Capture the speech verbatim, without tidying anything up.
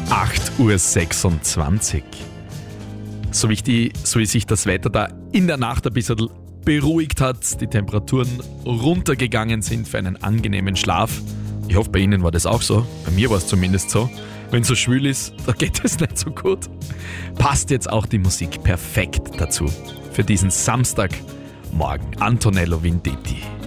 acht Uhr sechsundzwanzig. So wie, die, so wie sich das Wetter da in der Nacht ein bisschen beruhigt hat, die Temperaturen runtergegangen sind für einen angenehmen Schlaf. Ich hoffe, bei Ihnen war das auch so. Bei mir war es zumindest so. Wenn es so schwül ist, da geht es nicht so gut. Passt jetzt auch die Musik perfekt dazu. Für diesen Samstagmorgen. Antonello Venditti.